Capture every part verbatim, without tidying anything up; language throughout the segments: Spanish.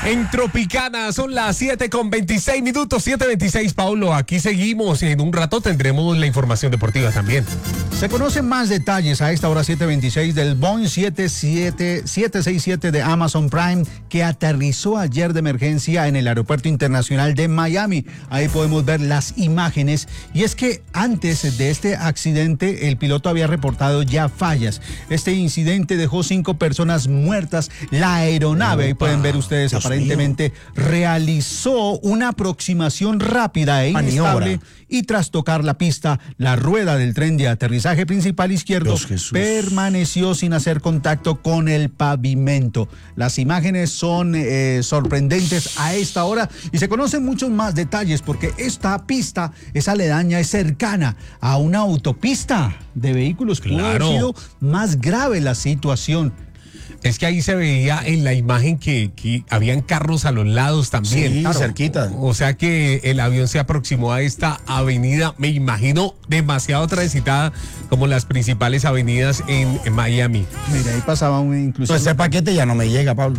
En Tropicana son las siete con veintiséis minutos, siete veintiséis, Paulo. Aquí seguimos y en un rato tendremos la información deportiva también. Se conocen más detalles a esta hora siete veintiséis del Boeing siete siete siete seis siete de Amazon Prime que aterrizó ayer de emergencia en el Aeropuerto Internacional de Miami. Ahí podemos ver las imágenes. Y es que antes de este accidente, el piloto había reportado ya fallas. Este incidente dejó cinco personas muertas. La aeronave, ahí pueden ver ustedes, Dios aparentemente mío. realizó una aproximación rápida e inestable y tras tocar la pista, la rueda del tren de aterrizaje principal izquierdo permaneció sin hacer contacto con el pavimento. Las imágenes son eh, sorprendentes a esta hora y se conocen muchos más detalles porque esta pista es aledaña, es cercana a una autopista de vehículos. Claro. Pudo haber sido más grave la situación. Es que ahí se veía en la imagen que, que habían carros a los lados también. Sí, claro, cerquita. O sea que el avión se aproximó a esta avenida, me imagino, demasiado transitada como las principales avenidas en, en Miami. Mira, ahí pasaba un incluso. Pues ese paquete ya no me llega, Pablo.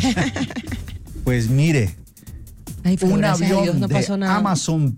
Pues mire, Ay, un avión Dios, no de pasó nada. Amazon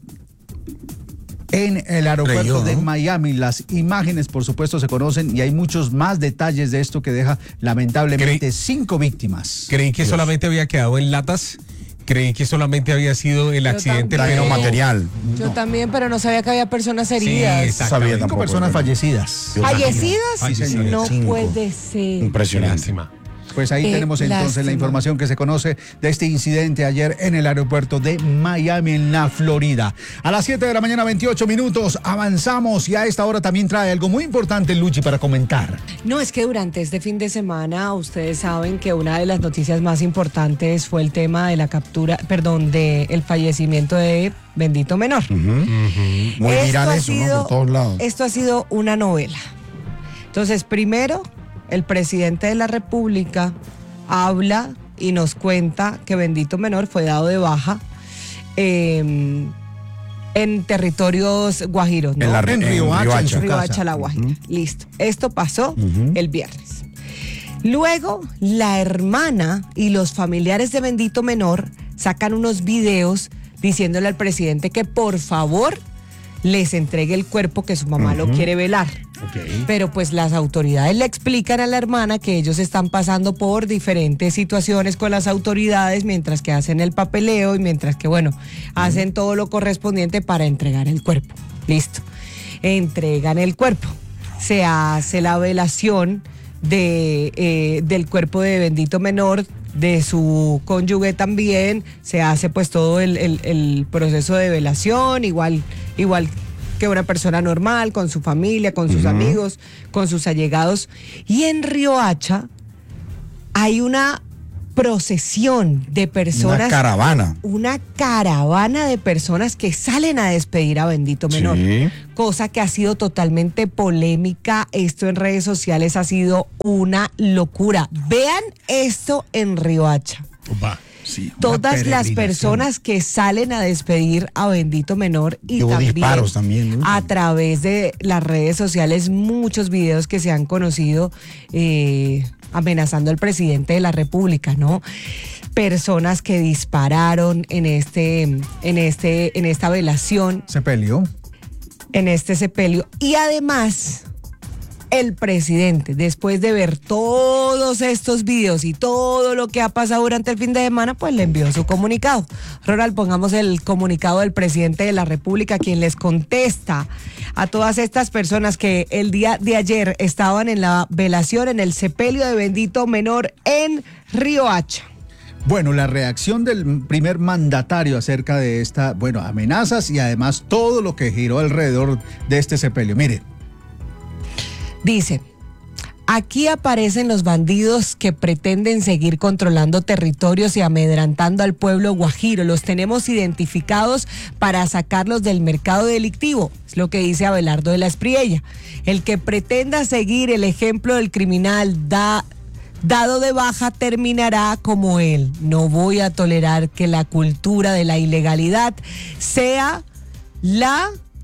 en el aeropuerto Creyó, ¿no? de Miami. Las imágenes, por supuesto, se conocen y hay muchos más detalles de esto que deja lamentablemente Creí, cinco víctimas. Creí que Dios. solamente había quedado en latas. Creí que solamente había sido el Yo accidente, también. pero material. Yo no. también, pero no sabía que había personas heridas. Sí, Sabía cinco personas fallecidas. ¿Fallecidas? Fallecidas. No Cinco. puede ser. Impresionante. Pues ahí Eh, tenemos entonces lástima. la información que se conoce de este incidente ayer en el aeropuerto de Miami, en la Florida. A las siete de la mañana, veintiocho minutos, avanzamos y a esta hora también trae algo muy importante, Luchi, para comentar. No, es que durante este fin de semana ustedes saben que una de las noticias más importantes fue el tema de la captura, perdón, de el fallecimiento de Bendito Menor. Uh-huh. Uh-huh. Muy Esto viral ha eso, sido, ¿no? Por todos lados. Esto ha sido una novela. Entonces, primero, el presidente de la República habla y nos cuenta que Bendito Menor fue dado de baja eh, en territorios guajiros, ¿no? En, la, En en Riohacha, Riohacha. en su Riohacha, casa. La Guajira. Uh-huh. Listo. Esto pasó Uh-huh. el viernes. Luego, la hermana y los familiares de Bendito Menor sacan unos videos diciéndole al presidente que por favor les entregue el cuerpo, que su mamá uh-huh. lo quiere velar. Okay. Pero pues las autoridades le explican a la hermana que ellos están pasando por diferentes situaciones con las autoridades mientras que hacen el papeleo y mientras que, bueno, uh-huh. hacen todo lo correspondiente para entregar el cuerpo. Listo. Entregan el cuerpo. Se hace la velación de, eh, del cuerpo de Bendito Menor, de su cónyuge también. Se hace pues todo el, el, el proceso de velación, igual, igual que una persona normal, con su familia, con sus uh-huh. amigos, con sus allegados. Y en Riohacha hay una procesión de personas. Una caravana. Una caravana de personas que salen a despedir a Bendito Menor. Sí. Cosa que ha sido totalmente polémica. Esto en redes sociales ha sido una locura. Vean esto en Riohacha. Opa. Sí, Todas las personas que salen a despedir a Bendito Menor y, y hubo también, disparos también, ¿no? a través de las redes sociales, muchos videos que se han conocido eh, amenazando al presidente de la República, ¿no? Personas que dispararon en este, en este, en esta velación. Se peleó. En este sepelio. Y además, el presidente, después de ver todos estos videos y todo lo que ha pasado durante el fin de semana, pues le envió su comunicado. Ronald, pongamos el comunicado del presidente de la República, quien les contesta a todas estas personas que el día de ayer estaban en la velación, en el sepelio de Bendito Menor en Riohacha. Bueno, la reacción del primer mandatario acerca de esta, bueno, amenazas y además todo lo que giró alrededor de este sepelio. Mire. Dice, aquí aparecen los bandidos que pretenden seguir controlando territorios y amedrantando al pueblo guajiro. Los tenemos identificados para sacarlos del mercado delictivo. Es lo que dice Abelardo de la Espriella. El que pretenda seguir el ejemplo del criminal da, dado de baja terminará como él. No voy a tolerar que la cultura de la ilegalidad sea la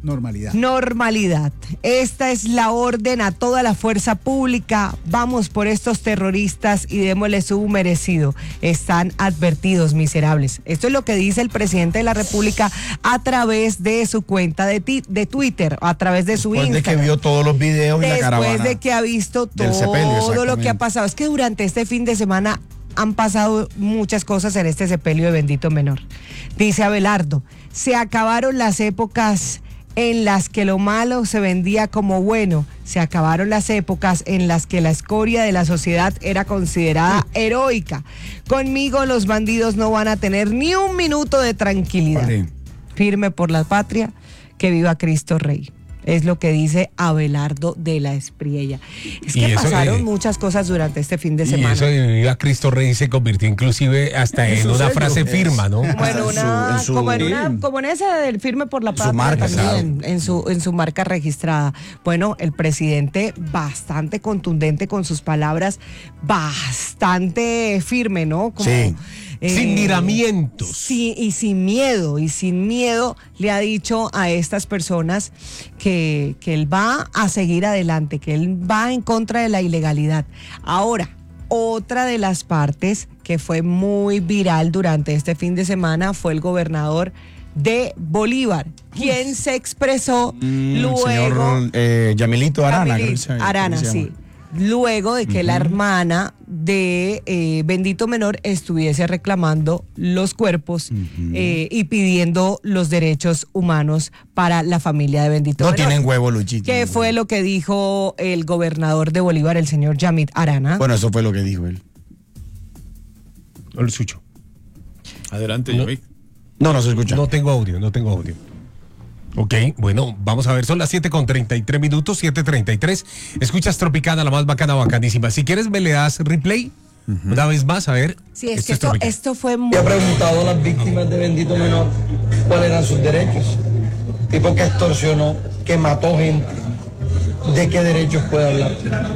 Normalidad. Normalidad. Esta es la orden a toda la fuerza pública. Vamos por estos terroristas y démosle su merecido. Están advertidos, miserables. Esto es lo que dice el presidente de la República a través de su cuenta de, ti, de Twitter, a través de su Después Instagram. de que vio todos los videos y la Después caravana. de que ha visto del sepelio, todo lo que ha exactamente. pasado. Es que durante este fin de semana han pasado muchas cosas en este sepelio de Bendito Menor. Dice Abelardo, se acabaron las épocas en las que lo malo se vendía como bueno, se acabaron las épocas en las que la escoria de la sociedad era considerada heroica. Conmigo los bandidos no van a tener ni un minuto de tranquilidad. Vale. Firme por la patria, que viva Cristo Rey. Es lo que dice Abelardo de la Espriella. Es Y que eso, pasaron eh, muchas cosas durante este fin de Y semana. eso de Viva Cristo Rey se convirtió inclusive hasta en su una sello. frase Es- firma, ¿no? Como en En su- una, en su- como en una, como en esa del firme por la patria marca, también, en su, en su marca registrada. Bueno, el presidente bastante contundente con sus palabras, bastante firme, ¿no? Como, Sí. Sin miramientos. Sí, y sin miedo, y sin miedo le ha dicho a estas personas que, que él va a seguir adelante, que él va en contra de la ilegalidad. Ahora, otra de las partes que fue muy viral durante este fin de semana fue el gobernador de Bolívar, quien se expresó Mm, luego... señor eh, Yamilito Arana. creo que Camilito se- creo que Arana, se llama. sí. Luego de que la hermana de eh, Bendito Menor estuviese reclamando los cuerpos eh, y pidiendo los derechos humanos para la familia de Bendito No Menor. tienen huevo, Luchito. ¿Qué fue lo que dijo el gobernador de Bolívar, el señor Yamit Arana? Bueno, eso fue lo que dijo él. El suyo. Adelante, No. Joey. No, no se escucha. No tengo audio, no tengo audio. Ok, bueno, vamos a ver, son las siete con treinta y tres minutos, siete treinta y tres. Escuchas Tropicana, la más bacana, bacanísima. Si quieres, me le das replay una vez más, a ver. sí, es Esto que esto, Tropicana. esto fue muy... He preguntado a las víctimas de Bendito Menor cuáles eran sus derechos. Tipo que extorsionó, que mató gente. ¿De qué derechos puede hablar?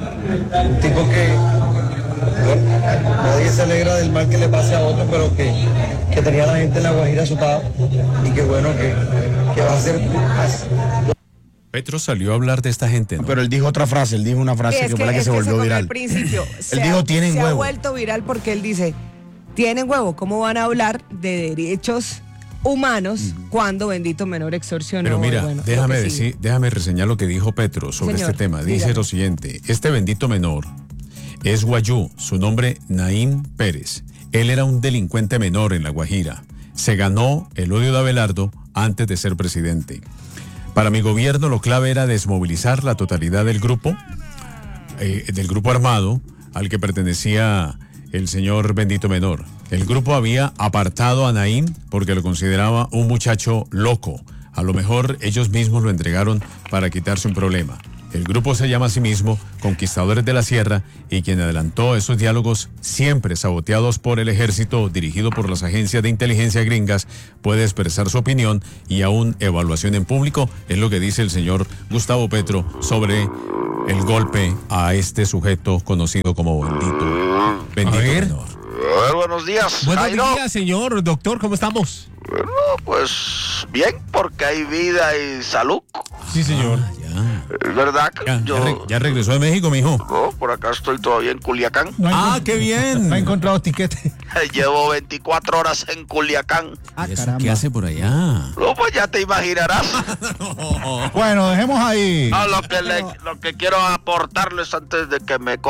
Un tipo que bueno, nadie se alegra del mal que le pase a otro, pero que, que tenía a la gente en la Guajira azotada y que bueno, que, que va a ser paz. Petro salió a hablar de esta gente, ¿no? Pero él dijo otra frase, él dijo una frase Sí, que fue la que es se volvió comió viral. Al principio, se dijo, ha- "Tienen se ha huevo". vuelto viral porque él dice, tienen huevo, ¿cómo van a hablar de derechos humanos cuando Bendito Menor extorsionó? Pero mira, Bueno, déjame lo que sigue. decir, déjame reseñar lo que dijo Petro sobre Señor, este tema. Dice dígame. lo siguiente: este Bendito Menor es guayú, su nombre Naín Pérez. Él era un delincuente menor en La Guajira. Se ganó el odio de Abelardo antes de ser presidente. Para mi gobierno lo clave era desmovilizar la totalidad del grupo, eh, del grupo armado al que pertenecía el señor Bendito Menor. El grupo había apartado a Naín porque lo consideraba un muchacho loco. A lo mejor ellos mismos lo entregaron para quitarse un problema. El grupo se llama a sí mismo Conquistadores de la Sierra y quien adelantó esos diálogos siempre saboteados por el ejército dirigido por las agencias de inteligencia gringas puede expresar su opinión y aún evaluación en público, es lo que dice el señor Gustavo Petro sobre el golpe a este sujeto conocido como Bendito, Bendito A ver. Menor. A ver, buenos días. Buenos Jairo. días, señor doctor, ¿cómo estamos? Bueno, pues bien, porque hay vida y salud. Sí, señor. Ya, Es verdad que ya, ya yo re- ya regresó de México, mijo. no, por acá estoy todavía en Culiacán. No ha Ah, encont- qué bien. No ha encontrado tiquete. Llevo veinticuatro horas en Culiacán. Ah, ¿Y eso caramba. qué hace por allá? No, pues ya te imaginarás. Bueno, dejemos ahí. No, lo que le- lo que quiero aportarles antes de que me